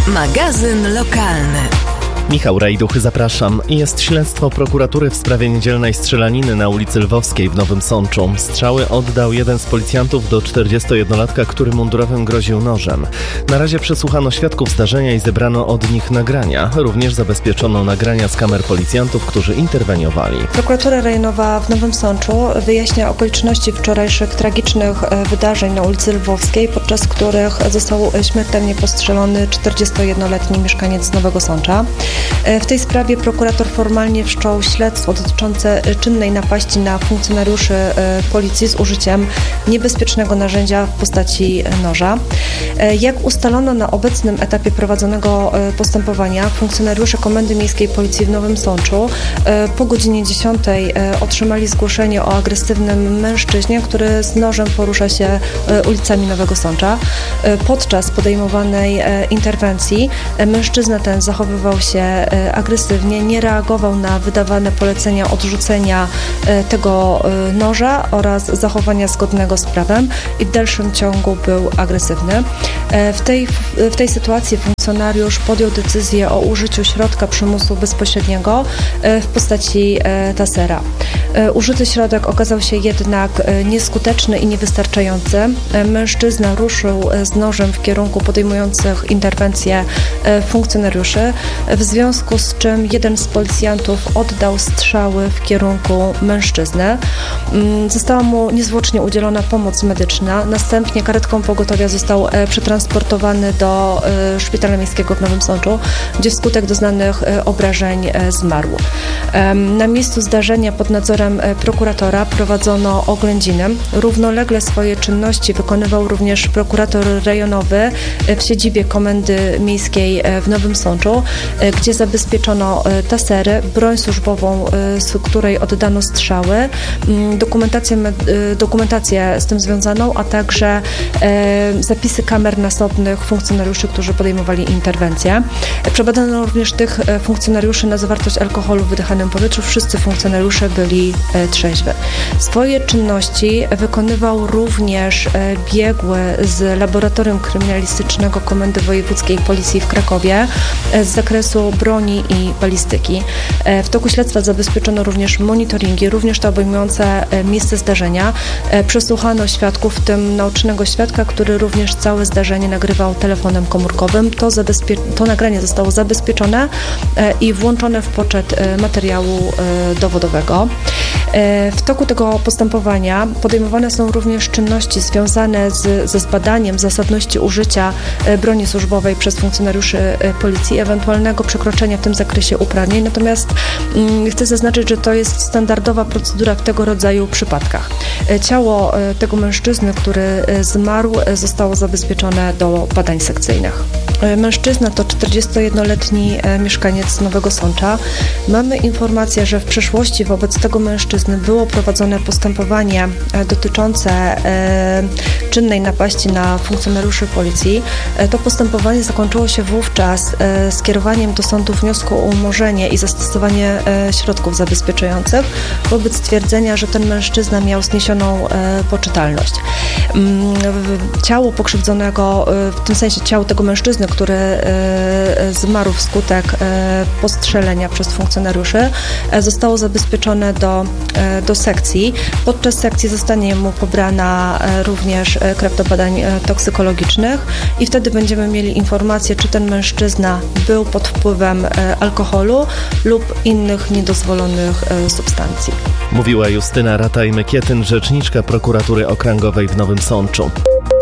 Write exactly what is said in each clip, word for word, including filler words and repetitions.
Magazyn lokalny. Michał Rajduch, zapraszam. Jest śledztwo prokuratury w sprawie niedzielnej strzelaniny na ulicy Lwowskiej w Nowym Sączu. Strzały oddał jeden z policjantów do czterdziestojednolatka, który mundurowym groził nożem. Na razie przesłuchano świadków zdarzenia i zebrano od nich nagrania. Również zabezpieczono nagrania z kamer policjantów, którzy interweniowali. Prokuratura rejonowa w Nowym Sączu wyjaśnia okoliczności wczorajszych tragicznych wydarzeń na ulicy Lwowskiej, podczas których został śmiertelnie postrzelony czterdziestojednoletni mieszkaniec Nowego Sącza. W tej sprawie prokurator formalnie wszczął śledztwo dotyczące czynnej napaści na funkcjonariuszy policji z użyciem niebezpiecznego narzędzia w postaci noża. Jak ustalono na obecnym etapie prowadzonego postępowania, funkcjonariusze Komendy Miejskiej Policji w Nowym Sączu po godzinie dziesiątej otrzymali zgłoszenie o agresywnym mężczyźnie, który z nożem porusza się ulicami Nowego Sącza. Podczas podejmowanej interwencji mężczyzna ten zachowywał się agresywnie, nie reagował na wydawane polecenia odrzucenia tego noża oraz zachowania zgodnego z prawem i w dalszym ciągu był agresywny. W tej, w tej sytuacji funkcjonariusz podjął decyzję o użyciu środka przymusu bezpośredniego w postaci tasera. Użyty środek okazał się jednak nieskuteczny i niewystarczający. Mężczyzna ruszył z nożem w kierunku podejmujących interwencję funkcjonariuszy, w związku z czym jeden z policjantów oddał strzały w kierunku mężczyzny. Została mu niezwłocznie udzielona pomoc medyczna. Następnie karetką pogotowia został przetransportowany do Szpitala Miejskiego w Nowym Sączu, gdzie wskutek doznanych obrażeń zmarł. Na miejscu zdarzenia pod nadzorem prokuratora prowadzono oględziny. Równolegle swoje czynności wykonywał również prokurator rejonowy w siedzibie Komendy Miejskiej w Nowym Sączu, gdzie zabezpieczono tasery, broń służbową, z której oddano strzały, dokumentację, dokumentację z tym związaną, a także zapisy kamer nasobnych funkcjonariuszy, którzy podejmowali interwencję. Przebadano również tych funkcjonariuszy na zawartość alkoholu w wydychanym powietrzu. Wszyscy funkcjonariusze byli trzeźwi. Swoje czynności wykonywał również biegły z Laboratorium Kryminalistycznego Komendy Wojewódzkiej Policji w Krakowie z zakresu broni i balistyki. W toku śledztwa zabezpieczono również monitoringi, również te obejmujące miejsce zdarzenia. Przesłuchano świadków, w tym naocznego świadka, który również całe zdarzenie nagrywał telefonem komórkowym. To, zabezpie- to nagranie zostało zabezpieczone i włączone w poczet materiału dowodowego. W toku tego postępowania podejmowane są również czynności związane z, ze zbadaniem zasadności użycia broni służbowej przez funkcjonariuszy policji, ewentualnego przekroczenia w tym zakresie uprawnień. Natomiast mm, chcę zaznaczyć, że to jest standardowa procedura w tego rodzaju przypadkach. Ciało tego mężczyzny, który zmarł, zostało zabezpieczone do badań sekcyjnych. Mężczyzna to czterdziestojednoletni mieszkaniec Nowego Sącza. Mamy informację, że w przeszłości wobec tego mężczyzny było prowadzone postępowanie dotyczące czynnej napaści na funkcjonariuszy policji. To postępowanie zakończyło się wówczas skierowaniem do sądu wniosku o umorzenie i zastosowanie środków zabezpieczających wobec stwierdzenia, że ten mężczyzna miał zniesioną poczytalność. Ciało pokrzywdzonego, w tym sensie ciało tego mężczyzny, który zmarł wskutek postrzelenia przez funkcjonariuszy, zostało zabezpieczone do, do sekcji. Podczas sekcji zostanie mu pobrana również krew do badań toksykologicznych i wtedy będziemy mieli informację, czy ten mężczyzna był pod wpływem alkoholu lub innych niedozwolonych substancji. Mówiła Justyna Rataj-Mykietyn, rzeczniczka prokuratury okręgowej w Nowym Sączu.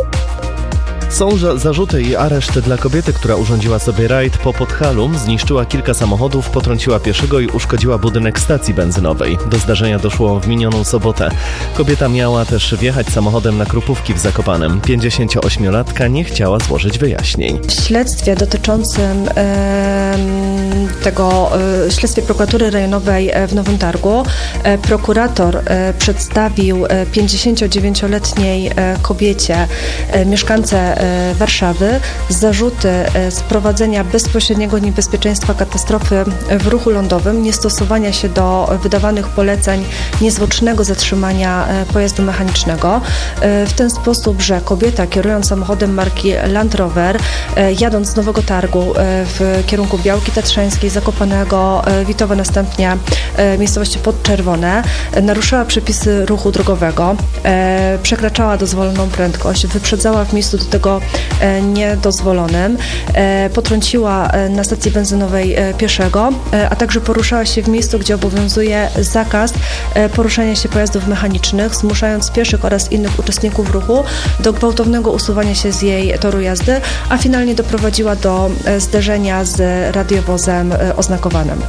Są zarzuty i areszt dla kobiety, która urządziła sobie rajd po Podhalu, zniszczyła kilka samochodów, potrąciła pieszego i uszkodziła budynek stacji benzynowej. Do zdarzenia doszło w minioną sobotę. Kobieta miała też wjechać samochodem na Krupówki w Zakopanem. pięćdziesięcioośmiolatka nie chciała złożyć wyjaśnień. W śledztwie dotyczącym e, tego, e, śledztwie prokuratury rejonowej w Nowym Targu e, prokurator e, przedstawił pięćdziesięciodziewięcioletniej e, kobiecie, e, mieszkance Warszawy zarzuty sprowadzenia bezpośredniego niebezpieczeństwa katastrofy w ruchu lądowym, niestosowania się do wydawanych poleceń, niezwłocznego zatrzymania pojazdu mechanicznego w ten sposób, że kobieta kierując samochodem marki Land Rover, jadąc z Nowego Targu w kierunku Białki Tatrzańskiej, Zakopanego, Witowa, następnie miejscowości Podczerwone, naruszyła przepisy ruchu drogowego, przekraczała dozwoloną prędkość, wyprzedzała w miejscu do tego niedozwolonym, potrąciła na stacji benzynowej pieszego, a także poruszała się w miejscu, gdzie obowiązuje zakaz poruszania się pojazdów mechanicznych, zmuszając pieszych oraz innych uczestników ruchu do gwałtownego usuwania się z jej toru jazdy, a finalnie doprowadziła do zderzenia z radiowozem oznakowanym.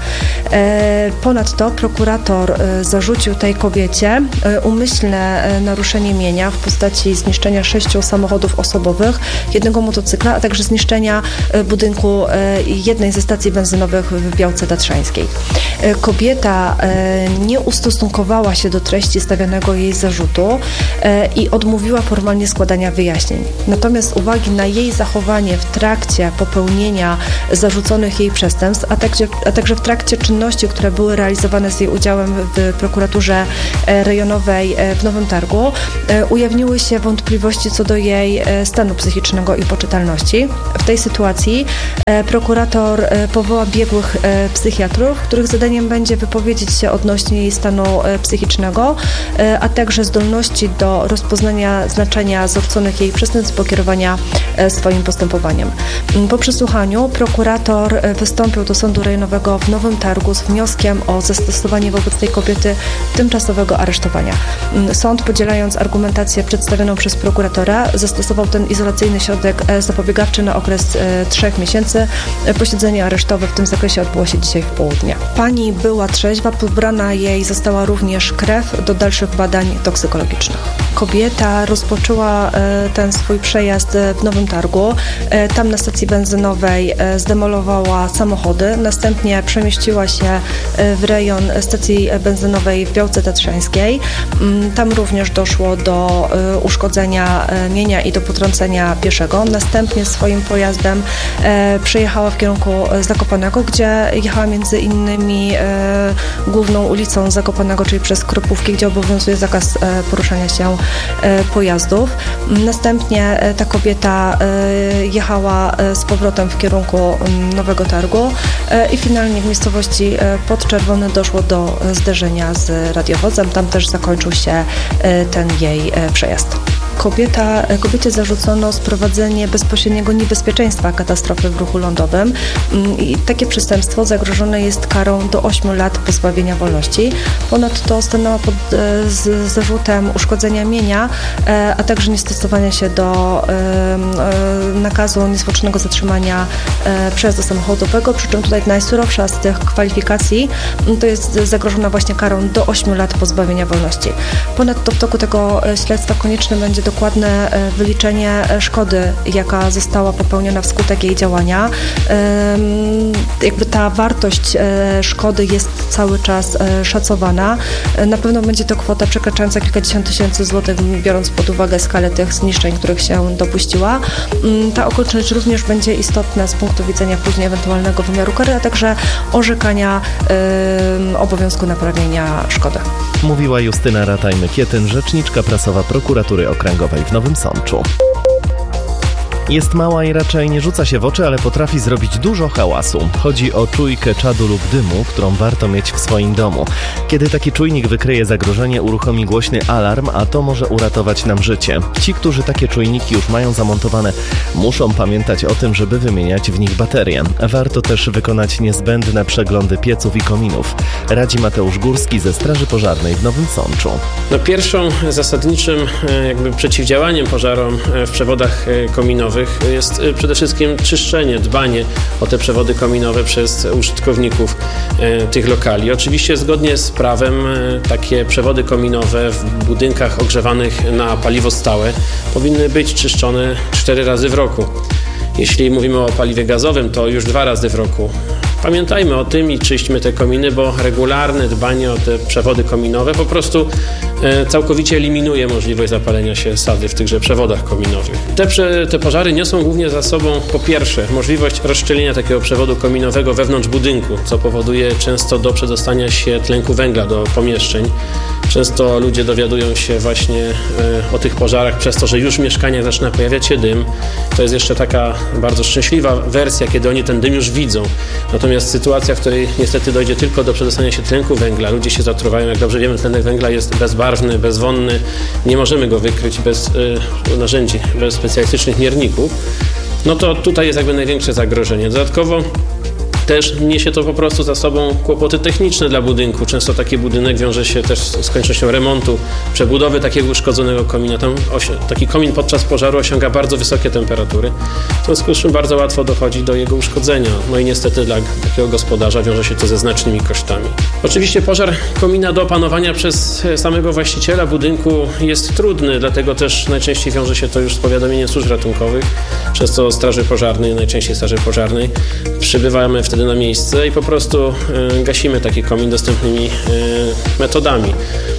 Ponadto prokurator zarzucił tej kobiecie umyślne naruszenie mienia w postaci zniszczenia sześciu samochodów osobowych, jednego motocykla, a także zniszczenia budynku jednej ze stacji benzynowych w Białce Tatrzańskiej. Kobieta nie ustosunkowała się do treści stawianego jej zarzutu i odmówiła formalnie składania wyjaśnień. Natomiast z uwagi na jej zachowanie w trakcie popełnienia zarzuconych jej przestępstw, a także, a także w trakcie czynności, które były realizowane z jej udziałem w prokuraturze rejonowej w Nowym Targu, ujawniły się wątpliwości co do jej stanu psychicznego i poczytalności. W tej sytuacji prokurator powoła biegłych psychiatrów, których zadaniem będzie wypowiedzieć się odnośnie jej stanu psychicznego, a także zdolności do rozpoznania znaczenia zarzuconych jej przestępstw, pokierowania swoim postępowaniem. Po przesłuchaniu prokurator wystąpił do Sądu Rejonowego w Nowym Targu z wnioskiem o zastosowanie wobec tej kobiety tymczasowego aresztowania. Sąd, podzielając argumentację przedstawioną przez prokuratora, zastosował ten izolacyjny środek zapobiegawczy na okres trzech miesięcy. Posiedzenie aresztowe w tym zakresie odbyło się dzisiaj w południe. Pani była trzeźwa, pobrana jej została również krew do dalszych badań toksykologicznych. Kobieta rozpoczęła ten swój przejazd w Nowym Targu. Tam na stacji benzynowej zdemolowała samochody, następnie przemieściła się w rejon stacji benzynowej w Białce Tatrzańskiej. Tam również doszło do uszkodzenia mienia i do potrącenia pieszego. Następnie swoim pojazdem przejechała w kierunku Zakopanego, gdzie jechała między innymi główną ulicą Zakopanego, czyli przez Kropówki, gdzie obowiązuje zakaz poruszania się pojazdów. Następnie ta kobieta jechała z powrotem w kierunku Nowego Targu i finalnie w miejscowości Podczerwone doszło do zderzenia z radiowozem. Tam też zakończył się ten jej przejazd. Kobieta, kobiecie zarzucono sprowadzenie bezpośredniego niebezpieczeństwa katastrofy w ruchu lądowym i takie przestępstwo zagrożone jest karą do ośmiu lat pozbawienia wolności. Ponadto stanęła pod z zarzutem uszkodzenia mienia, a także niestosowania się do nakazu niezwłocznego zatrzymania przejazdu samochodowego, przy czym tutaj najsurowsza z tych kwalifikacji to jest zagrożona właśnie karą do ośmiu lat pozbawienia wolności. Ponadto w toku tego śledztwa konieczne będzie dokładne wyliczenie szkody, jaka została popełniona wskutek jej działania. Jakby ta wartość szkody jest cały czas szacowana. Na pewno będzie to kwota przekraczająca kilkadziesiąt tysięcy złotych, biorąc pod uwagę skalę tych zniszczeń, których się dopuściła. Ta okoliczność również będzie istotna z punktu widzenia później ewentualnego wymiaru kary, a także orzekania obowiązku naprawienia szkody. Mówiła Justyna Rataj-Mykietyn, rzeczniczka prasowa Prokuratury Okręgowej w Nowym Sączu. Jest mała i raczej nie rzuca się w oczy, ale potrafi zrobić dużo hałasu. Chodzi o czujkę czadu lub dymu, którą warto mieć w swoim domu. Kiedy taki czujnik wykryje zagrożenie, uruchomi głośny alarm, a to może uratować nam życie. Ci, którzy takie czujniki już mają zamontowane, muszą pamiętać o tym, żeby wymieniać w nich baterie. Warto też wykonać niezbędne przeglądy pieców i kominów. Radzi Mateusz Górski ze Straży Pożarnej w Nowym Sączu. No, pierwszą zasadniczym jakby przeciwdziałaniem pożarom w przewodach kominowych jest przede wszystkim czyszczenie, dbanie o te przewody kominowe przez użytkowników tych lokali. Oczywiście zgodnie z prawem takie przewody kominowe w budynkach ogrzewanych na paliwo stałe powinny być czyszczone cztery razy w roku. Jeśli mówimy o paliwie gazowym, to już dwa razy w roku. Pamiętajmy o tym i czyśćmy te kominy, bo regularne dbanie o te przewody kominowe po prostu całkowicie eliminuje możliwość zapalenia się sady w tychże przewodach kominowych. Te, te pożary niosą głównie za sobą po pierwsze możliwość rozszczelnienia takiego przewodu kominowego wewnątrz budynku, co powoduje często do przedostania się tlenku węgla do pomieszczeń. Często ludzie dowiadują się właśnie o tych pożarach przez to, że już w mieszkaniach zaczyna pojawiać się dym. To jest jeszcze taka bardzo szczęśliwa wersja, kiedy oni ten dym już widzą. Natomiast sytuacja, w której niestety dojdzie tylko do przedostania się tlenku węgla, ludzie się zatruwają. Jak dobrze wiemy, tlenek węgla jest bezbarwny, bezwonny. Nie możemy go wykryć bez y, narzędzi, bez specjalistycznych mierników. No to tutaj jest jakby największe zagrożenie. Dodatkowo też niesie to po prostu za sobą kłopoty techniczne dla budynku. Często taki budynek wiąże się też z koniecznością remontu, przebudowy takiego uszkodzonego komina. Tam taki komin podczas pożaru osiąga bardzo wysokie temperatury, w związku z czym bardzo łatwo dochodzi do jego uszkodzenia. No i niestety dla takiego gospodarza wiąże się to ze znacznymi kosztami. Oczywiście pożar komina do opanowania przez samego właściciela budynku jest trudny, dlatego też najczęściej wiąże się to już z powiadomieniem służb ratunkowych, przez co straży pożarnej, najczęściej straży pożarnej. Przybywamy wtedy na miejsce i po prostu y, gasimy taki komin dostępnymi y, metodami.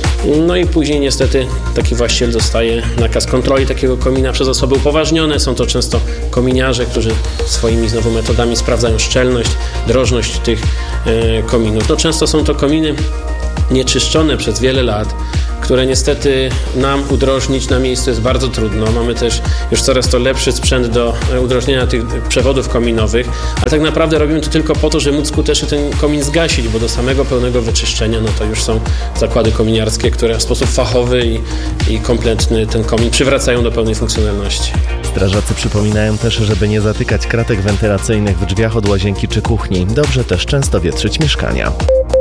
No i później niestety taki właściciel dostaje nakaz kontroli takiego komina przez osoby upoważnione. Są to często kominiarze, którzy swoimi znowu metodami sprawdzają szczelność, drożność tych y, kominów. No często są to kominy nieczyszczone przez wiele lat, które niestety nam udrożnić na miejscu jest bardzo trudno. Mamy też już coraz to lepszy sprzęt do udrożnienia tych przewodów kominowych, ale tak naprawdę robimy to tylko po to, żeby móc skutecznie ten komin zgasić, bo do samego pełnego wyczyszczenia no to już są zakłady kominiarskie, które w sposób fachowy i, i kompletny ten komin przywracają do pełnej funkcjonalności. Strażacy przypominają też, żeby nie zatykać kratek wentylacyjnych w drzwiach od łazienki czy kuchni. Dobrze też często wietrzyć mieszkania.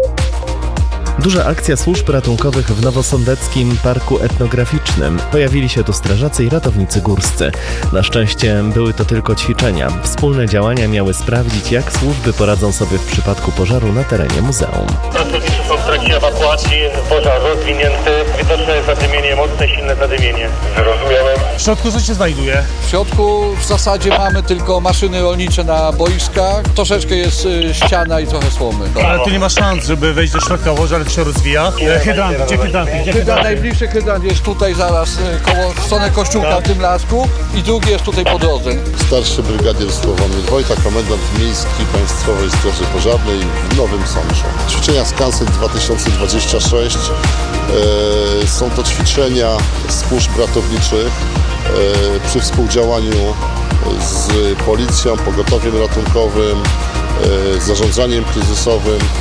Duża akcja służb ratunkowych w Nowosądeckim Parku Etnograficznym. Pojawili się tu strażacy i ratownicy górscy. Na szczęście były to tylko ćwiczenia. Wspólne działania miały sprawdzić, jak służby poradzą sobie w przypadku pożaru na terenie muzeum. Pracownicy są w trakcie ewakuacji, pożar rozwinięty, widoczne jest zadymienie, mocne, silne zadymienie. Zrozumiałem. W środku co się znajduje? W środku w zasadzie mamy tylko maszyny rolnicze na boiskach, troszeczkę jest y, ściana i trochę słomy. Ale tu nie ma szans, żeby wejść do środka, pożar się rozwija. Hydrant, gdzie hydrant? Gdzie hydrant? Najbliższy hydrant jest tutaj zaraz y, koło strony kościółka w tym lasku i drugi jest tutaj po drodze. Starszy brygadier Sławomir Wojta, komendant miejski Państwowej Straży Pożarnej w Nowym Sączu. Ćwiczenia Skansen dwa tysiące dwadzieścia sześć e, są to ćwiczenia służb ratowniczych e, przy współdziałaniu z policją, pogotowiem ratunkowym, e, zarządzaniem kryzysowym e,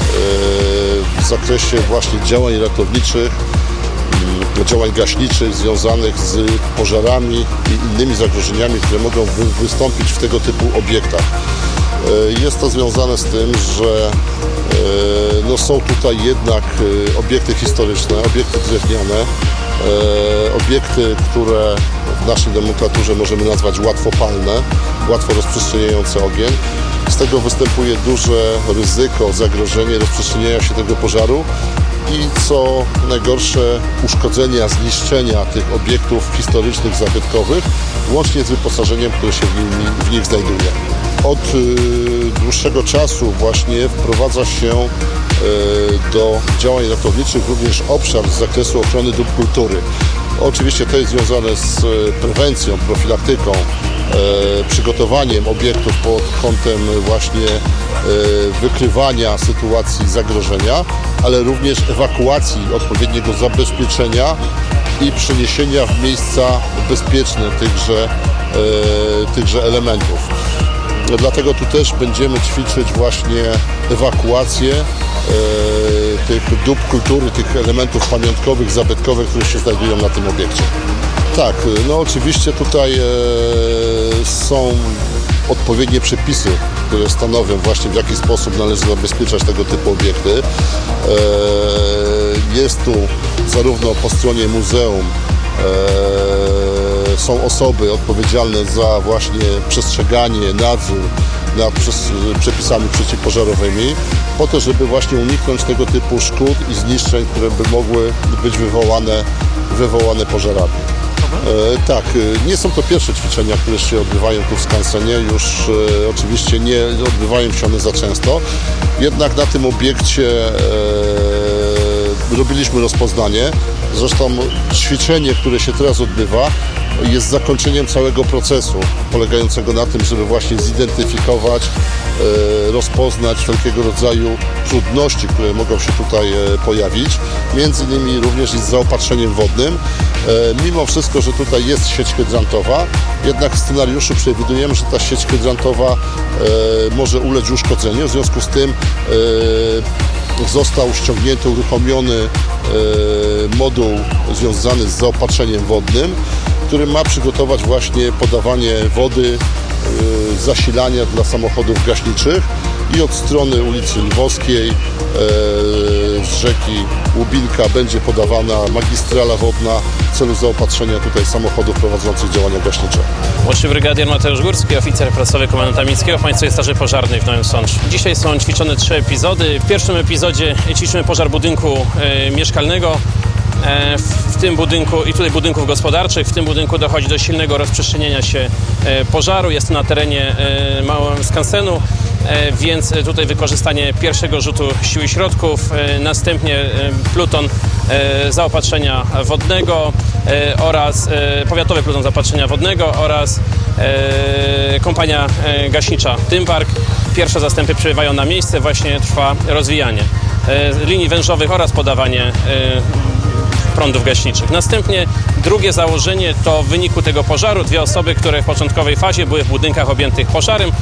w zakresie właśnie działań ratowniczych, działań gaśniczych związanych z pożarami i innymi zagrożeniami, które mogą wy- wystąpić w tego typu obiektach. Jest to związane z tym, że no, są tutaj jednak obiekty historyczne, obiekty drewniane, obiekty, które w naszej nomenklaturze możemy nazwać łatwopalne, łatwo rozprzestrzeniające ogień. Z tego występuje duże ryzyko, zagrożenie rozprzestrzeniania się tego pożaru i co najgorsze uszkodzenia, zniszczenia tych obiektów historycznych, zabytkowych, łącznie z wyposażeniem, które się w, nimi, w nich znajduje. Od y, dłuższego czasu właśnie wprowadza się y, do działań ratowniczych również obszar z zakresu ochrony dóbr kultury. Oczywiście to jest związane z prewencją, profilaktyką, e, przygotowaniem obiektów pod kątem właśnie e, wykrywania sytuacji zagrożenia, ale również ewakuacji, odpowiedniego zabezpieczenia i przeniesienia w miejsca bezpieczne tychże, e, tychże elementów. Dlatego tu też będziemy ćwiczyć właśnie ewakuację e, tych dóbr kultury, tych elementów pamiątkowych, zabytkowych, które się znajdują na tym obiekcie. Tak, no oczywiście tutaj e, są odpowiednie przepisy, które stanowią właśnie w jaki sposób należy zabezpieczać tego typu obiekty. E, jest tu zarówno po stronie muzeum e, są osoby odpowiedzialne za właśnie przestrzeganie, nadzór nad przepisami przeciwpożarowymi, po to, żeby właśnie uniknąć tego typu szkód i zniszczeń, które by mogły być wywołane, wywołane pożarami. E, tak, nie są to pierwsze ćwiczenia, które się odbywają tu w skansenie, już e, oczywiście nie odbywają się one za często, jednak na tym obiekcie e, robiliśmy rozpoznanie, zresztą ćwiczenie, które się teraz odbywa, jest zakończeniem całego procesu, polegającego na tym, żeby właśnie zidentyfikować, e, rozpoznać wszelkiego rodzaju trudności, które mogą się tutaj e, pojawić, między innymi również i z zaopatrzeniem wodnym. E, mimo wszystko, że tutaj jest sieć hydrantowa, jednak w scenariuszu przewidujemy, że ta sieć hydrantowa e, może ulec uszkodzeniu, w związku z tym e, został ściągnięty, uruchomiony e, moduł związany z zaopatrzeniem wodnym, który ma przygotować właśnie podawanie wody, e, zasilania dla samochodów gaśniczych i od strony ulicy Lwowskiej e, z rzeki Łubinka będzie podawana magistrala wodna w celu zaopatrzenia tutaj samochodów prowadzących działania gaśnicze. Młodszy brygadier Mateusz Górski, oficer prasowy Komendanta Miejskiego w Państwowej Straży Pożarnej w Nowym Sączu. Dzisiaj są ćwiczone trzy epizody. W pierwszym epizodzie ćwiczymy pożar budynku e, mieszkalnego. W tym budynku i tutaj budynków gospodarczych, w tym budynku dochodzi do silnego rozprzestrzeniania się pożaru. Jest to na terenie małego skansenu, więc tutaj wykorzystanie pierwszego rzutu sił i środków, następnie pluton zaopatrzenia wodnego oraz powiatowy pluton zaopatrzenia wodnego oraz kompania gaśnicza Tympark. Pierwsze zastępy przybywają na miejsce, właśnie trwa rozwijanie linii wężowych oraz podawanie prądów gaśniczych. Następnie drugie założenie to w wyniku tego pożaru dwie osoby, które w początkowej fazie były w budynkach objętych pożarem,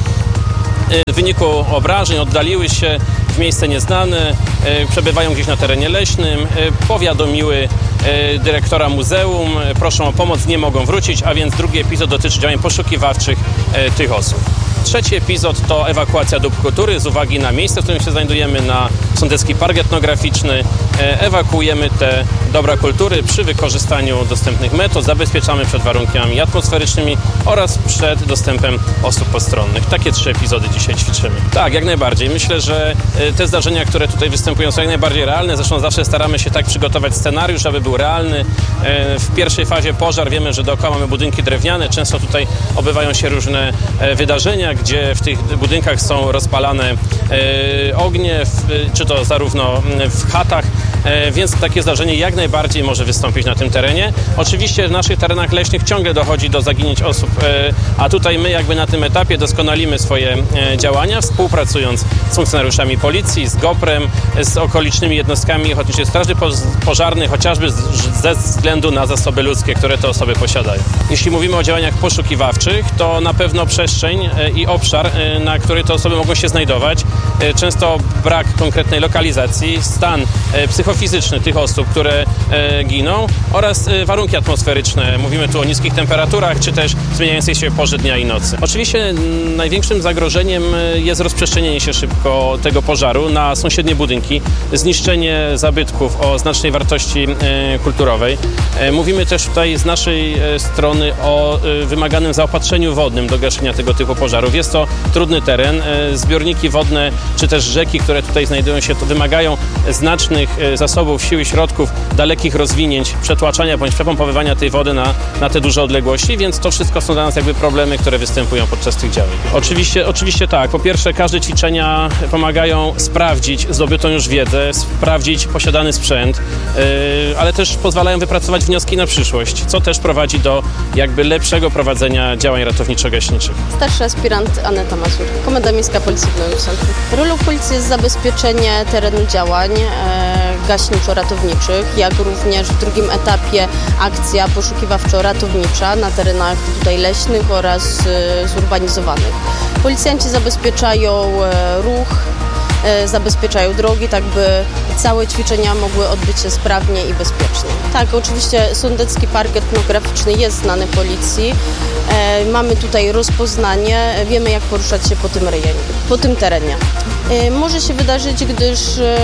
w wyniku obrażeń oddaliły się w miejsce nieznane, przebywają gdzieś na terenie leśnym, powiadomiły dyrektora muzeum, proszą o pomoc, nie mogą wrócić, a więc drugi epizod dotyczy działań poszukiwawczych tych osób. Trzeci epizod to ewakuacja dóbr kultury z uwagi na miejsce, w którym się znajdujemy, na Sądecki Park Etnograficzny. Ewakuujemy te dobra kultury przy wykorzystaniu dostępnych metod, zabezpieczamy przed warunkami atmosferycznymi oraz przed dostępem osób postronnych. Takie trzy epizody dzisiaj ćwiczymy. Tak, jak najbardziej. Myślę, że te zdarzenia, które tutaj występują, są jak najbardziej realne. Zresztą zawsze staramy się tak przygotować scenariusz, aby był realny. W pierwszej fazie pożar, wiemy, że dookoła mamy budynki drewniane. Często tutaj odbywają się różne wydarzenia, gdzie w tych budynkach są rozpalane ognie, czy to zarówno w chatach, więc takie zdarzenie jak najbardziej może wystąpić na tym terenie. Oczywiście w naszych terenach leśnych ciągle dochodzi do zaginięć osób, a tutaj my jakby na tym etapie doskonalimy swoje działania, współpracując z funkcjonariuszami policji, z goprem, z okolicznymi jednostkami Ochotniczej Straży Pożarnej, chociażby ze względu na zasoby ludzkie, które te osoby posiadają. Jeśli mówimy o działaniach poszukiwawczych, to na pewno przestrzeń i obszar, na który te osoby mogą się znajdować, często brak konkretnej lokalizacji, stan psychofizyczny tych osób, które giną oraz warunki atmosferyczne. Mówimy tu o niskich temperaturach, czy też zmieniającej się porze dnia i nocy. Oczywiście największym zagrożeniem jest rozprzestrzenienie się szybko tego pożaru na sąsiednie budynki, zniszczenie zabytków o znacznej wartości kulturowej. Mówimy też tutaj z naszej strony o wymaganym zaopatrzeniu wodnym do gaszenia tego typu pożarów. Jest to trudny teren. Zbiorniki wodne, czy też rzeki, które tutaj znajdują się, to wymagają znacznych zasobów, sił i środków, dalekich rozwinięć, przetłaczania bądź przepompowywania tej wody na, na te duże odległości, więc to wszystko są dla nas jakby problemy, które występują podczas tych działań. Oczywiście, oczywiście tak. Po pierwsze, każde ćwiczenia pomagają sprawdzić zdobytą już wiedzę, sprawdzić posiadany sprzęt, yy, ale też pozwalają wypracować wnioski na przyszłość, co też prowadzi do jakby lepszego prowadzenia działań ratowniczo-gaśniczych. Starszy aspirant Aneta Mazur, Komenda Miejska Policji w Nowym Sączu. Rolą policji jest zabezpieczenie terenu działań e, gaśniczo-ratowniczych, jak również w drugim etapie akcja poszukiwawczo-ratownicza na terenach tutaj leśnych oraz e, zurbanizowanych. Policjanci zabezpieczają e, ruch, e, zabezpieczają drogi, tak by całe ćwiczenia mogły odbyć się sprawnie i bezpiecznie. Tak, oczywiście Sądecki Park Etnograficzny jest znany policji. E, mamy tutaj rozpoznanie, wiemy jak poruszać się po tym rejonie, po tym terenie. E, może się wydarzyć, gdyż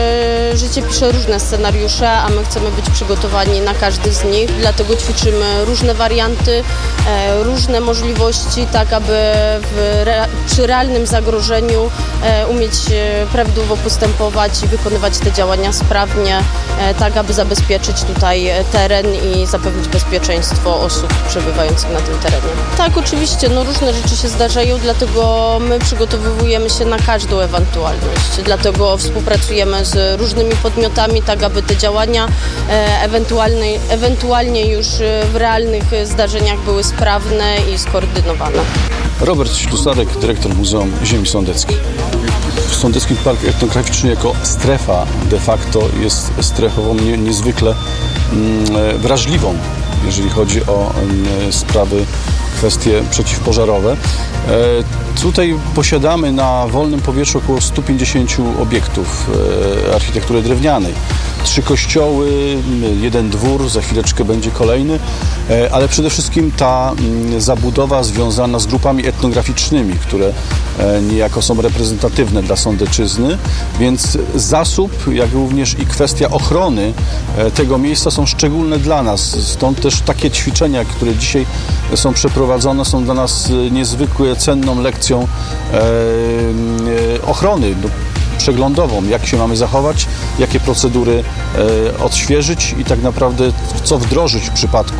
e, życie pisze różne scenariusze, a my chcemy być przygotowani na każdy z nich, dlatego ćwiczymy różne warianty, e, różne możliwości, tak aby w re, przy realnym zagrożeniu e, umieć e, prawidłowo prawidłowo postępować i wykonywać te działania sprawnie, tak aby zabezpieczyć tutaj teren i zapewnić bezpieczeństwo osób przebywających na tym terenie. Tak, oczywiście, no różne rzeczy się zdarzają, dlatego my przygotowujemy się na każdą ewentualność. Dlatego współpracujemy z różnymi podmiotami, tak aby te działania ewentualnie, ewentualnie już w realnych zdarzeniach były sprawne i skoordynowane. Robert Ślusarek, dyrektor Muzeum Ziemi Sądeckiej. Sądecki Park Etnograficzny jako strefa de facto jest strefą nie, niezwykle mm, wrażliwą, jeżeli chodzi o mm, sprawy, kwestie przeciwpożarowe. E, tutaj posiadamy na wolnym powietrzu około stu pięćdziesięciu obiektów e, architektury drewnianej. Trzy kościoły, jeden dwór, za chwileczkę będzie kolejny, e, ale przede wszystkim ta m, zabudowa związana z grupami etnograficznymi, które e, niejako są reprezentatywne dla Sądeczyzny, więc zasób, jak również i kwestia ochrony e, tego miejsca są szczególne dla nas. Stąd też takie ćwiczenia, które dzisiaj są przeprowadzone, są dla nas niezwykle cenną lekcją e, e, ochrony przeglądową, jak się mamy zachować, jakie procedury e, odświeżyć i tak naprawdę co wdrożyć w przypadku,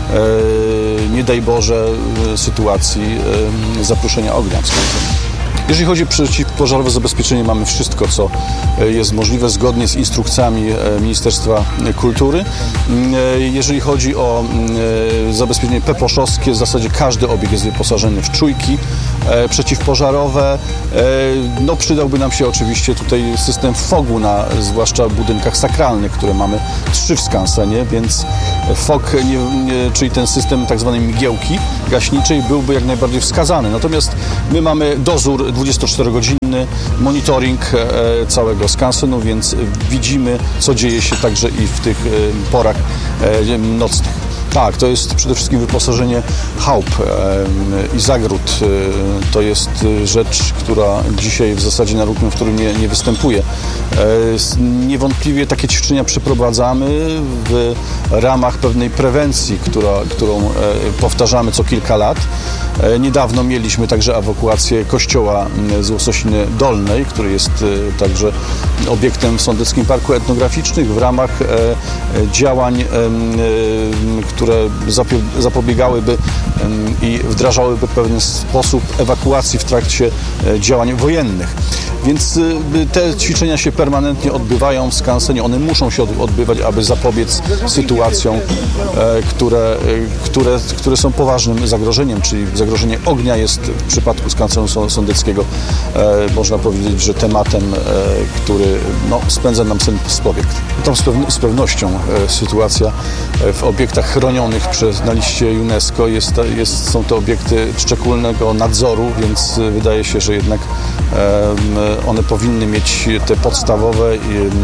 e, nie daj Boże, sytuacji e, zaproszenia ognia w skończeniu. Jeżeli chodzi o przeciwpożarowe zabezpieczenie, mamy wszystko, co jest możliwe zgodnie z instrukcjami Ministerstwa Kultury. Jeżeli chodzi o zabezpieczenie peposzowskie, w zasadzie każdy obiekt jest wyposażony w czujki przeciwpożarowe. No, przydałby nam się oczywiście tutaj system fogu, na, zwłaszcza w budynkach sakralnych, które mamy trzy w skansenie, więc fog, nie, nie, czyli ten system tak zwanej mgiełki gaśniczej byłby jak najbardziej wskazany. Natomiast my mamy dozór dwudziestoczterogodzinny, monitoring e, całego skansenu, więc widzimy, co dzieje się także i w tych e, porach e, nocnych. Tak, to jest przede wszystkim wyposażenie chałup e, i zagród. E, to jest rzecz, która dzisiaj w zasadzie na rynku, w którym nie, nie występuje. E, niewątpliwie takie ćwiczenia przeprowadzamy w ramach pewnej prewencji, która, którą e, powtarzamy co kilka lat. E, niedawno mieliśmy także ewakuację kościoła z Łososiny Dolnej, który jest e, także obiektem w Sądeckim Parku Etnograficznym w ramach e, działań, e, które które zapobiegałyby i wdrażałyby w pewien sposób ewakuacji w trakcie działań wojennych. Więc te ćwiczenia się permanentnie odbywają w skansenie. One muszą się odbywać, aby zapobiec sytuacjom, które, które, które są poważnym zagrożeniem, czyli zagrożenie ognia jest w przypadku skansenu sądeckiego, można powiedzieć, że tematem, który no, spędza nam sen z powiek. Tam z pewnością sytuacja w obiektach chronionych przez, na liście UNESCO jest, jest, są to obiekty szczególnego nadzoru, więc wydaje się, że jednak one powinny mieć te podstawowe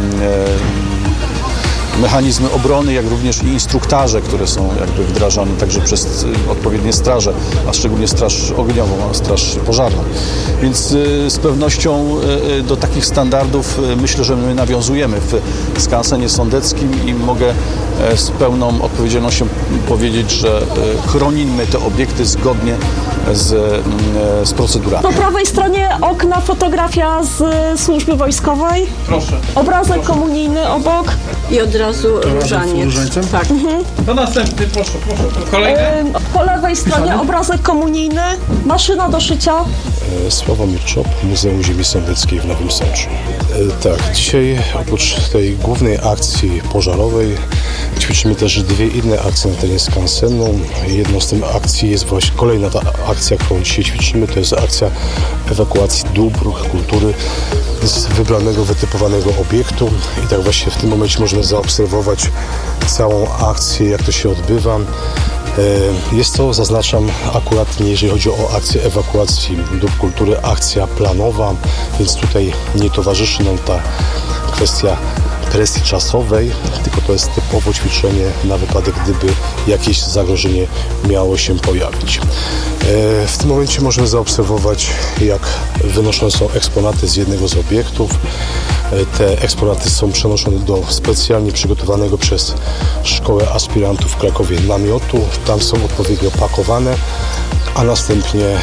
mechanizmy obrony, jak również i instruktaże, które są jakby wdrażane także przez odpowiednie straże, a szczególnie Straż Ogniową, a Straż Pożarną. Więc z pewnością do takich standardów myślę, że my nawiązujemy w skansenie sądeckim i mogę z pełną odpowiedzialnością powiedzieć, że chronimy te obiekty zgodnie z, z procedurami. Po prawej stronie okna fotografia z służby wojskowej. Proszę. Obrazek proszę. komunijny obok. I od razu różaniec. Tak. Mhm. To następny, proszę, proszę. Kolejny? Po lewej stronie obrazek komunijny, maszyna do szycia. Sławomir Czop, Muzeum Ziemi Sądeckiej w Nowym Sączu. Tak, dzisiaj oprócz tej głównej akcji pożarowej ćwiczymy też dwie inne akcje na terenie skansenu. Jedną z tych akcji jest właśnie kolejna ta akcja, którą dzisiaj ćwiczymy, to jest akcja ewakuacji dóbr kultury z wybranego, wytypowanego obiektu. I tak właśnie w tym momencie możemy zaobserwować całą akcję, jak to się odbywa. Jest to, zaznaczam, akurat jeżeli chodzi o akcję ewakuacji dóbr kultury, akcja planowa, więc tutaj nie towarzyszy nam ta kwestia presji czasowej, tylko to jest typowo ćwiczenie na wypadek, gdyby jakieś zagrożenie miało się pojawić. W tym momencie możemy zaobserwować, jak wynoszone są eksponaty z jednego z obiektów. Te eksponaty są przenoszone do specjalnie przygotowanego przez Szkołę Aspirantów w Krakowie namiotu. Tam są odpowiednio pakowane, a następnie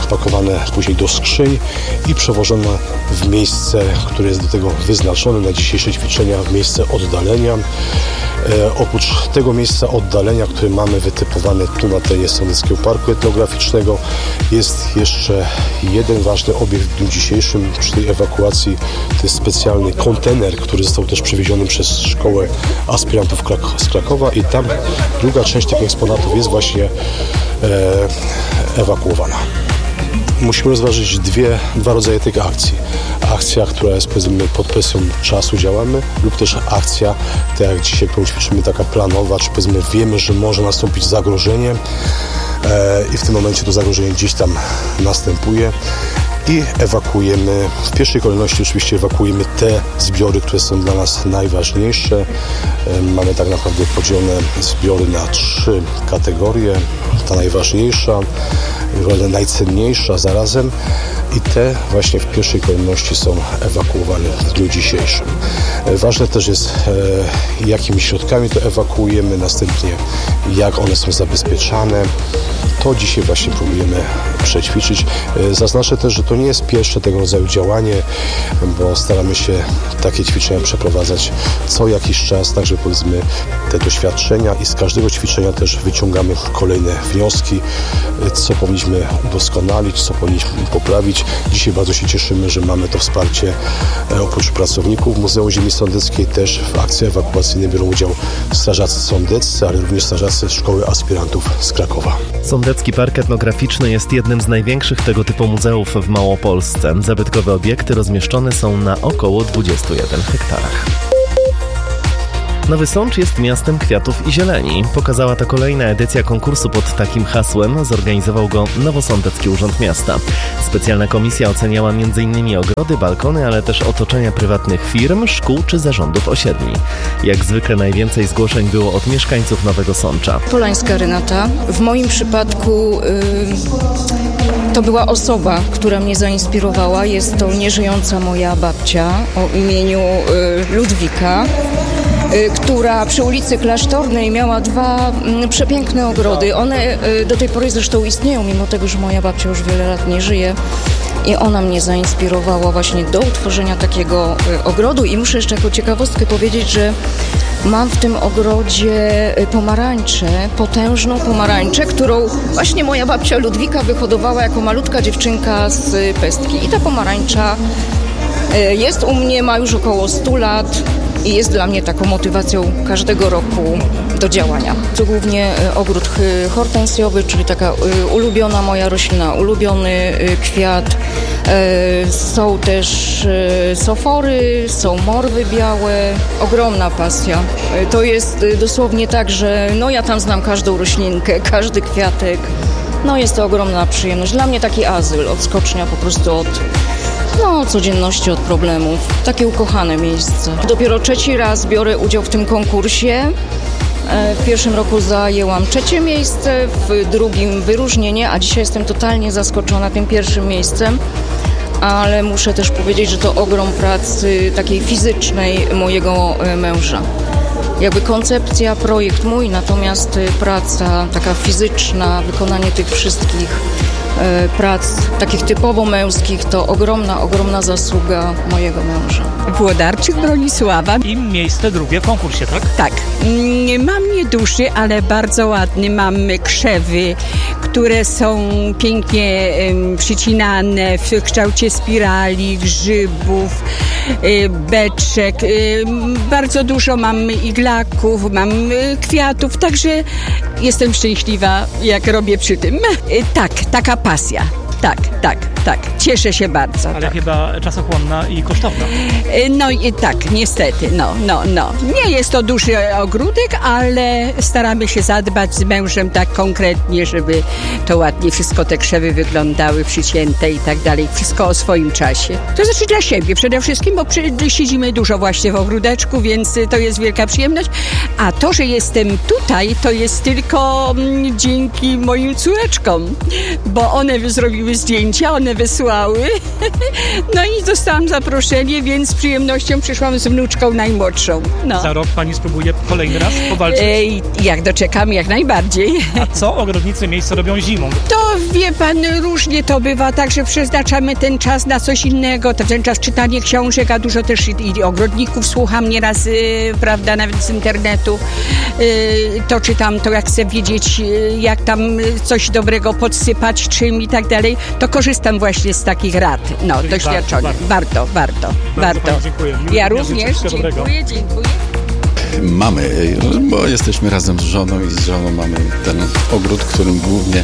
spakowane później do skrzyń i przewożone w miejsce, które jest do tego wyznaczone na dzisiejsze ćwiczenia, w miejsce oddalenia. E, oprócz tego miejsca oddalenia, które mamy wytypowane tu na terenie Sądeckiego Parku Etnograficznego, jest jeszcze jeden ważny obiekt w dniu dzisiejszym przy tej ewakuacji. To jest specjalny kontener, który został też przewieziony przez Szkołę Aspirantów Krak- z Krakowa i tam druga część tych eksponatów jest właśnie e, ewakuowana. Musimy rozważyć dwie, dwa rodzaje tych akcji. Akcja, która jest, powiedzmy, pod presją czasu działamy, lub też akcja, tak jak dzisiaj ćwiczymy, taka planowa, czy powiedzmy wiemy, że może nastąpić zagrożenie e, i w tym momencie to zagrożenie gdzieś tam następuje i ewakuujemy, w pierwszej kolejności oczywiście ewakuujemy te zbiory, które są dla nas najważniejsze. E, mamy tak naprawdę podzielone zbiory na trzy kategorie. Ta najważniejsza, najcenniejsza zarazem i te właśnie w pierwszej kolejności są ewakuowane w dniu dzisiejszym. Ważne też jest, e, jakimi środkami to ewakuujemy, następnie jak one są zabezpieczane. To dzisiaj właśnie próbujemy przećwiczyć. E, zaznaczę też, że to nie jest pierwsze tego rodzaju działanie, bo staramy się takie ćwiczenia przeprowadzać co jakiś czas, tak żeby, powiedzmy, te doświadczenia i z każdego ćwiczenia też wyciągamy kolejne wnioski, co powinniśmy udoskonalić, co powinniśmy poprawić. Dzisiaj bardzo się cieszymy, że mamy to wsparcie. Oprócz pracowników Muzeum Ziemi Sądeckiej też w akcji ewakuacyjnej biorą udział strażacy sądeccy, ale również strażacy Szkoły Aspirantów z Krakowa. Sądecki Park Etnograficzny jest jednym z największych tego typu muzeów w Małopolsce. Zabytkowe obiekty rozmieszczone są na około dwudziestu jeden hektarach. Nowy Sącz jest miastem kwiatów i zieleni. Pokazała to kolejna edycja konkursu pod takim hasłem. Zorganizował go Nowosądecki Urząd Miasta. Specjalna komisja oceniała między innymi ogrody, balkony, ale też otoczenia prywatnych firm, szkół czy zarządów osiedli. Jak zwykle najwięcej zgłoszeń było od mieszkańców Nowego Sącza. Polańska Renata. W moim przypadku yy, to była osoba, która mnie zainspirowała. Jest to nieżyjąca moja babcia o imieniu yy, Ludwika, która przy ulicy Klasztornej miała dwa przepiękne ogrody. One do tej pory zresztą istnieją, mimo tego, że moja babcia już wiele lat nie żyje. I ona mnie zainspirowała właśnie do utworzenia takiego ogrodu. I muszę jeszcze jako ciekawostkę powiedzieć, że mam w tym ogrodzie pomarańczę, potężną pomarańczę, którą właśnie moja babcia Ludwika wyhodowała jako malutka dziewczynka z pestki. I ta pomarańcza jest u mnie, ma już około stu lat. I jest dla mnie taką motywacją każdego roku do działania. To głównie ogród hortensjowy, czyli taka ulubiona moja roślina, ulubiony kwiat. Są też sofory, są morwy białe. Ogromna pasja. To jest dosłownie tak, że no ja tam znam każdą roślinkę, każdy kwiatek. No jest to ogromna przyjemność. Dla mnie taki azyl, odskocznia po prostu od No, codzienności, od problemów. Takie ukochane miejsce. Dopiero trzeci raz biorę udział w tym konkursie. W pierwszym roku zajęłam trzecie miejsce, w drugim wyróżnienie, a dzisiaj jestem totalnie zaskoczona tym pierwszym miejscem. Ale muszę też powiedzieć, że to ogrom pracy takiej fizycznej mojego męża. Jakby koncepcja, projekt mój, natomiast praca taka fizyczna, wykonanie tych wszystkich prac takich typowo męskich to ogromna, ogromna zasługa mojego męża. Włodarczyk Bronisława. I miejsce drugie w konkursie, tak? Tak. Mam nieduży, ale bardzo ładny. Mamy krzewy, które są pięknie um, przycinane w kształcie spirali, grzybów, y, beczek. Y, bardzo dużo mamy iglaków, mam y, kwiatów, także jestem szczęśliwa, jak robię przy tym. Y, tak, taka pasja. Tak, tak, tak. Cieszę się bardzo. Ale tak. Chyba czasochłonna i kosztowna. No i tak, niestety, no, no, no. Nie jest to duży ogródek, ale staramy się zadbać z mężem tak konkretnie, żeby to ładnie wszystko, te krzewy wyglądały przycięte i tak dalej. Wszystko o swoim czasie. To znaczy dla siebie przede wszystkim, bo przy, siedzimy dużo właśnie w ogródeczku, więc to jest wielka przyjemność. A to, że jestem tutaj, to jest tylko mm, dzięki moim córeczkom, bo one zrobiły zdjęcia, one one wysłały. No i dostałam zaproszenie, więc z przyjemnością przyszłam z wnuczką najmłodszą. No. Za rok pani spróbuje kolejny raz powalczyć? Ej, jak doczekam, jak najbardziej. A co ogrodnicy miejsce robią zimą? To wie pan, różnie to bywa, także przeznaczamy ten czas na coś innego. To ten czas czytanie książek, a dużo też i, i ogrodników słucham nieraz, yy, prawda, nawet z internetu. Yy, to czytam, to jak chcę wiedzieć, yy, jak tam coś dobrego podsypać, czym i tak dalej, to korzystam właśnie z takich rad, no, Czyli doświadczonych. Warto, warto, warto. Bardzo warto. dziękuję. Ja również dziękuję, dziękuję. Mamy, bo jesteśmy razem z żoną i z żoną mamy ten ogród, którym głównie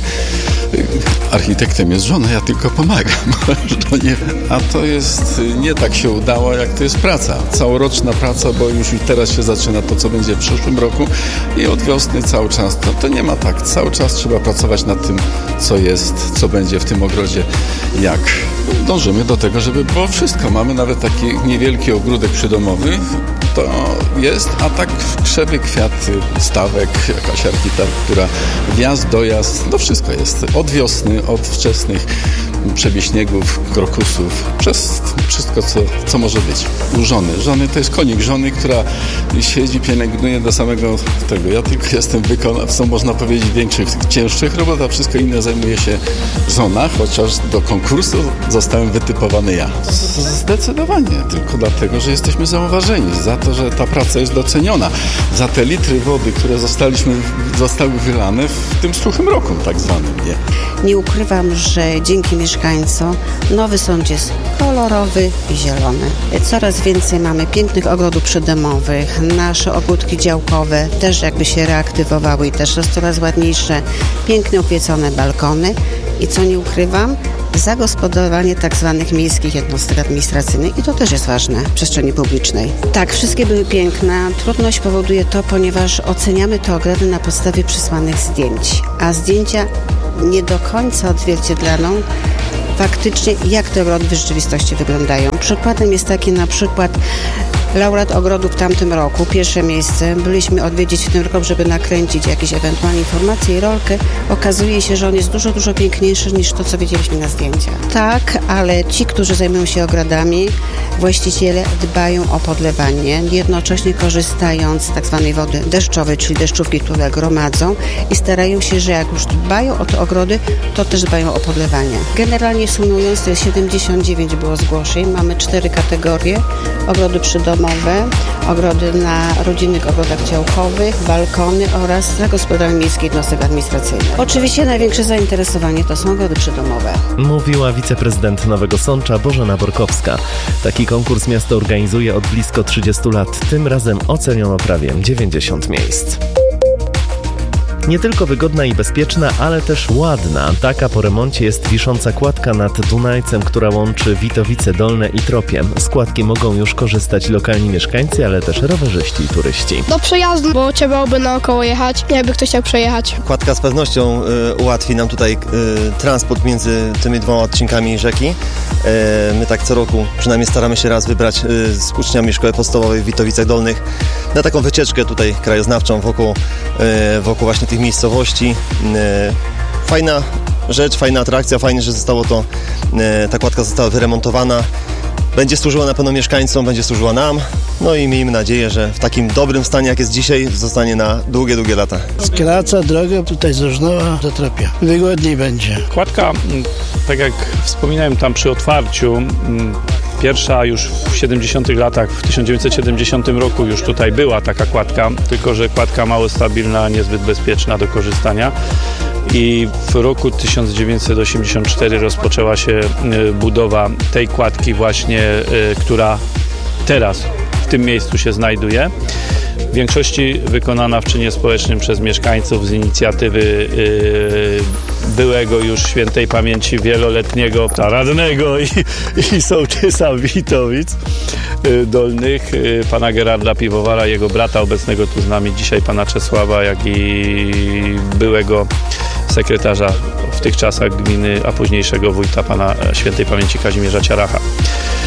architektem jest żona, ja tylko pomagam żonie. A to jest, nie tak się udało, jak to jest praca. Całoroczna praca, bo już teraz się zaczyna to, co będzie w przyszłym roku i od wiosny cały czas. To, to nie ma tak. Cały czas trzeba pracować nad tym, co jest, co będzie w tym ogrodzie, jak dążymy do tego, żeby było wszystko. Mamy nawet taki niewielki ogródek przydomowy, to jest, a tak krzewy, kwiaty, stawek, jakaś architektura, wjazd, dojazd, to wszystko jest. Od wiosny, od wczesnych przebieśniegów, krokusów, przez wszystko, co, co może być. U żony. Żony to jest konik żony, która siedzi, pielęgnuje do samego tego. Ja tylko jestem wykonawcą, można powiedzieć, większych, cięższych robót, a wszystko inne zajmuje się żona, chociaż do konkursu zostałem wytypowany ja. Zdecydowanie, tylko dlatego, że jesteśmy zauważeni, za to, że ta praca jest doceniona, za te litry wody, które zostaliśmy, zostały wylane w tym suchym roku tak zwanym. Nie, nie ukrywam, że dzięki mieszkańcom Nowy Sącz jest kolorowy i zielony. Coraz więcej mamy pięknych ogrodów przydomowych, nasze ogródki działkowe też jakby się reaktywowały i też jest coraz ładniejsze, piękne ukwiecone balkony i co nie ukrywam, zagospodarowanie tak zwanych miejskich jednostek administracyjnych i to też jest ważne w przestrzeni publicznej. Tak, wszystkie były piękne. Trudność powoduje to, ponieważ oceniamy te ogrody na podstawie przysłanych zdjęć, a zdjęcia nie do końca odzwierciedlaną faktycznie, jak te ogrody w rzeczywistości wyglądają. Przykładem jest taki na przykład laureat ogrodu w tamtym roku, pierwsze miejsce. Byliśmy odwiedzić w tym roku, żeby nakręcić jakieś ewentualne informacje i rolkę. Okazuje się, że on jest dużo, dużo piękniejszy niż to, co widzieliśmy na zdjęciach. Tak, ale ci, którzy zajmują się ogrodami, właściciele dbają o podlewanie, jednocześnie korzystając z tak zwanej wody deszczowej, czyli deszczówki, które gromadzą i starają się, że jak już dbają o te ogrody, to też dbają o podlewanie. Generalnie sumując, to jest siedemdziesiąt dziewięć było zgłoszeń. Mamy cztery kategorie. Ogrody przydomowe, ogrody na rodzinnych ogrodach działkowych, balkony oraz zagospodarowanie miejskich jednostek administracyjnych. Oczywiście największe zainteresowanie to są ogrody przydomowe. Mówiła wiceprezydent Nowego Sącza Bożena Borkowska. Taki konkurs miasto organizuje od blisko trzydziestu lat. Tym razem oceniono prawie dziewięćdziesiąt miejsc. Nie tylko wygodna i bezpieczna, ale też ładna. Taka po remoncie jest wisząca kładka nad Dunajcem, która łączy Witowice Dolne i Tropie. Z kładki mogą już korzystać lokalni mieszkańcy, ale też rowerzyści i turyści. Do przejazdu, bo trzeba byłoby naokoło jechać, jakby ktoś chciał przejechać. Kładka z pewnością y, ułatwi nam tutaj y, transport między tymi dwoma odcinkami rzeki. Y, my tak co roku przynajmniej staramy się raz wybrać y, z uczniami szkoły podstawowej w Witowicach Dolnych na taką wycieczkę tutaj krajoznawczą wokół, y, wokół właśnie tych miejscowości. Fajna rzecz, fajna atrakcja, fajnie, że zostało to, ta kładka została wyremontowana. Będzie służyła na pewno mieszkańcom, będzie służyła nam. No i miejmy nadzieję, że w takim dobrym stanie, jak jest dzisiaj, zostanie na długie, długie lata. Skraca drogę tutaj z Rożnowa do Tropia. Wygodniej będzie. Kładka, tak jak wspominałem tam przy otwarciu, pierwsza już w siedemdziesiątych latach, w tysiąc dziewięćset siedemdziesiątym roku już tutaj była taka kładka, tylko że kładka mało stabilna, niezbyt bezpieczna do korzystania. I w roku tysiąc dziewięćset osiemdziesiątym czwartym rozpoczęła się budowa tej kładki właśnie, która teraz w tym miejscu się znajduje. W większości wykonana w czynie społecznym przez mieszkańców z inicjatywy yy, byłego już świętej pamięci wieloletniego radnego i, i sołtysa Witowic yy, Dolnych, yy, pana Gerarda Piwowara, jego brata obecnego tu z nami dzisiaj, pana Czesława, jak i byłego sekretarza w tych czasach gminy, a późniejszego wójta pana świętej pamięci Kazimierza Ciaracha.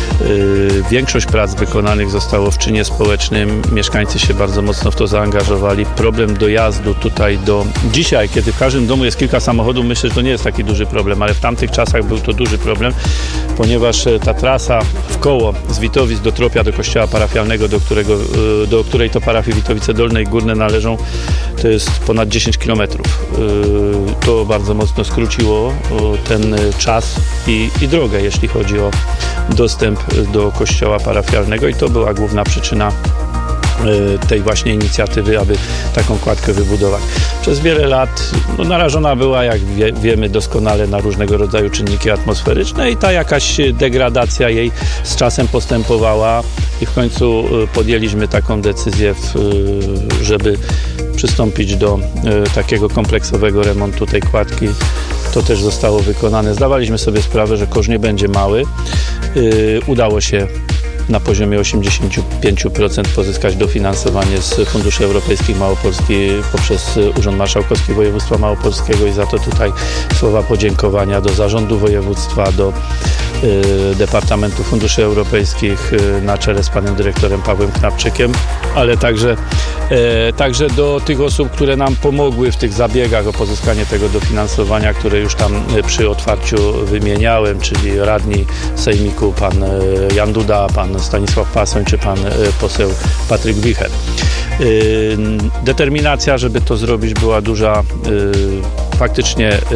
Większość prac wykonanych zostało w czynie społecznym. Mieszkańcy się bardzo mocno w to zaangażowali. Problem dojazdu tutaj do... Dzisiaj, kiedy w każdym domu jest kilka samochodów, myślę, że to nie jest taki duży problem, ale w tamtych czasach był to duży problem, ponieważ ta trasa w koło z Witowic do Tropia, do kościoła parafialnego, do, którego, do której to parafii Witowice Dolne i Górne należą, to jest ponad dziesięć kilometrów. To bardzo mocno skróciło ten czas i, i drogę, jeśli chodzi o dostęp do kościoła parafialnego i to była główna przyczyna tej właśnie inicjatywy, aby taką kładkę wybudować. Przez wiele lat no, narażona była, jak wie, wiemy doskonale, na różnego rodzaju czynniki atmosferyczne i ta jakaś degradacja jej z czasem postępowała i w końcu podjęliśmy taką decyzję, żeby przystąpić do takiego kompleksowego remontu tej kładki. To też zostało wykonane. Zdawaliśmy sobie sprawę, że koszt nie będzie mały. Udało się na poziomie osiemdziesiąt pięć procent pozyskać dofinansowanie z Funduszy Europejskich Małopolski poprzez Urząd Marszałkowski Województwa Małopolskiego i za to tutaj słowa podziękowania do Zarządu Województwa, do y, Departamentu Funduszy Europejskich y, na czele z panem dyrektorem Pawłem Knapczykiem, ale także, y, także do tych osób, które nam pomogły w tych zabiegach o pozyskanie tego dofinansowania, które już tam y, przy otwarciu wymieniałem, czyli radni sejmiku pan y, Jan Duda, pan Stanisław Pasoń czy pan y, poseł Patryk Wicher. Y, determinacja, żeby to zrobić, była duża. Y, faktycznie y,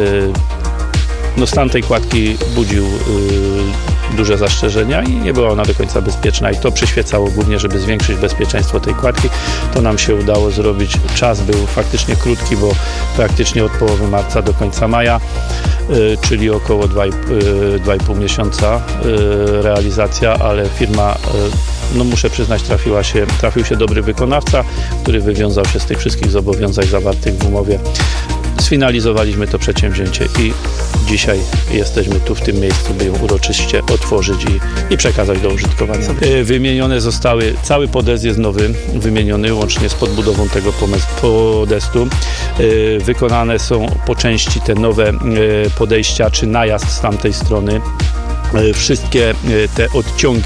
no stan tej kładki budził y, duże zastrzeżenia i nie była ona do końca bezpieczna i to przyświecało głównie, żeby zwiększyć bezpieczeństwo tej kładki. To nam się udało zrobić. Czas był faktycznie krótki, bo praktycznie od połowy marca do końca maja, y, czyli około dwa i pół miesiąca y, realizacja, ale firma, y, no muszę przyznać, trafiła się, trafił się dobry wykonawca, który wywiązał się z tych wszystkich zobowiązań zawartych w umowie. Sfinalizowaliśmy to przedsięwzięcie i dzisiaj jesteśmy tu w tym miejscu, by ją uroczyście otworzyć i, i przekazać do użytkowania. Wymienione zostały, cały podest jest nowy, wymieniony łącznie z podbudową tego podestu. Wykonane są po części te nowe podejścia czy najazd z tamtej strony. Wszystkie te odciągi